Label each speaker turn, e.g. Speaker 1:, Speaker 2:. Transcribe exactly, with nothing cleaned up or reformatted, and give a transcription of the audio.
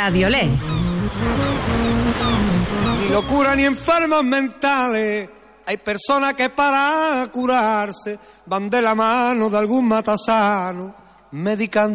Speaker 1: Radio Lé.
Speaker 2: Ni locura ni enfermos mentales. Hay personas que para curarse van de la mano de algún matasano, medicando